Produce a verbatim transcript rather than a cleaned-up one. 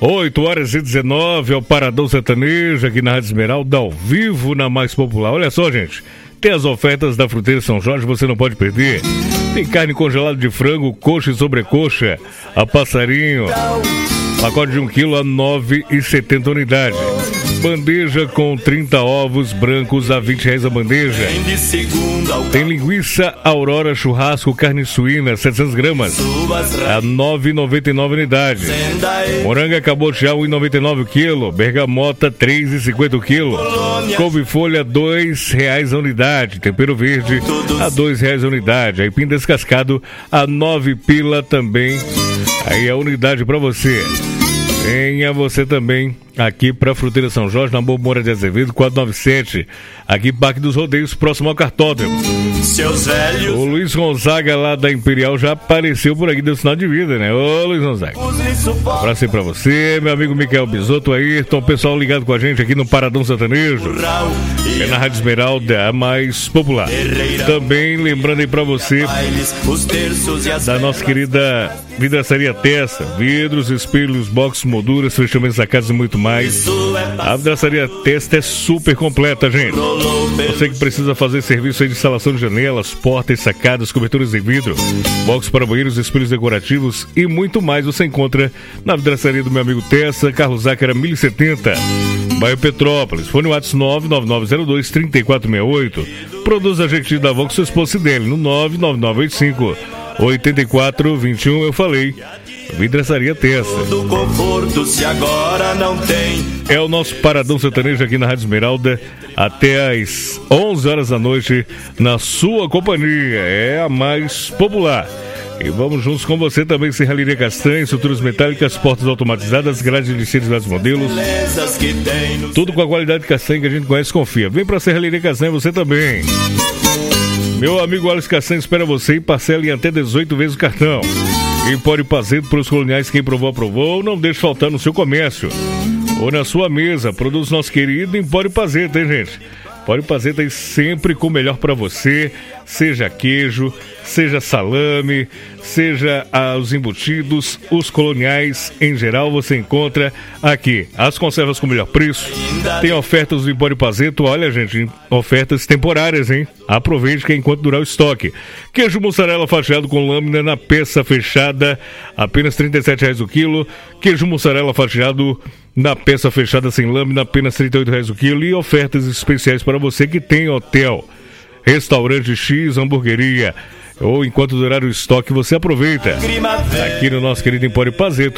oito horas e dezenove, é o Paradão Sertanejo aqui na Rádio Esmeralda, ao vivo na Mais Popular. Olha só, gente, tem as ofertas da Fruteira São Jorge, você não pode perder. Tem carne congelada de frango, coxa e sobrecoxa, a passarinho, pacote de um quilo a nove reais e setenta unidades. Bandeja com trinta ovos brancos a vinte reais a bandeja. Tem linguiça Aurora churrasco, carne suína, setecentas gramas, a nove reais e noventa e nove unidades. Moranga cabotiá, um real e noventa e nove o quilo. Bergamota, três reais e cinquenta o quilo. Couve-folha, dois reais a unidade. Tempero verde, a dois reais a unidade. Aipim descascado, a nove pila também. Aí a unidade para você. Venha você também aqui para Fruteira São Jorge, na Boa Moura de Azevedo, quatrocentos e noventa e sete, aqui Parque dos Rodeios, próximo ao cartódromo. Seus velhos. O Luiz Gonzaga lá da Imperial já apareceu por aqui, deu sinal de vida, né? Ô Luiz Gonzaga, um abraço aí pra você, meu amigo Micael Bisotto, Ayrton, pessoal ligado com a gente aqui no Paradão Sertanejo, é na Rádio Esmeralda, a mais popular. Também lembrando aí pra você da nossa querida Vidraçaria Tessa, vidros, espelhos, box, molduras, fechamentos da casa e muito mais. A Vidraçaria Testa é super completa, gente. Você que precisa fazer serviço aí de instalação de janelas, portas, sacadas, coberturas em vidro, box para banheiros, espelhos decorativos e muito mais, você encontra na Vidraçaria do meu amigo Tessa, Carlos Zácara mil e setenta, bairro Petrópolis. Fone WhatsApp nove nove nove zero dois, três quatro seis oito. Produz a gente da Vox, seu esposo dele, no nove nove nove oito cinco oito quatro dois um. Eu falei Vidraçaria Tessa. Do conforto, se agora não tem. É o nosso Paradão Sertanejo aqui na Rádio Esmeralda até às onze horas da noite na sua companhia. É a mais popular. E vamos juntos com você também, Serralheria Castanha, estruturas metálicas, portas automatizadas, grades de lixeiros dos modelos. Tudo com a qualidade de castanha que a gente conhece e confia. Vem pra Serralheria Castanha você também. Meu amigo Alex Castanha espera você e parcela em até dezoito vezes o cartão. Empório Pazeto para os coloniais, quem provou, aprovou. Não deixe faltar no seu comércio ou na sua mesa. Produz nosso querido Empório Pazeto, hein, gente? Empório Pazeto aí sempre com o melhor para você. Seja queijo, seja salame, seja ah, os embutidos, os coloniais em geral, você encontra aqui. As conservas com o melhor preço. Tem ofertas do Empório Pazeto. Olha, gente, ofertas temporárias, hein? Aproveite que é enquanto durar o estoque. Queijo mussarela fatiado com lâmina na peça fechada, apenas trinta e sete reais o quilo. Queijo mussarela fatiado na peça fechada sem lâmina, apenas trinta e oito reais o quilo. E ofertas especiais para você que tem hotel, restaurante X, hamburgueria, ou enquanto durar o estoque, você aproveita aqui no nosso querido Empório Pazeto.